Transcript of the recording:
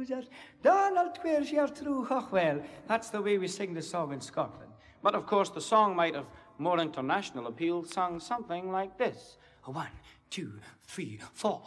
just Donald Tweers your true well. That's the way we sing the song in Scotland. But of course, the song might have more international appeal, sung something like this. 1, 2, 3, 4.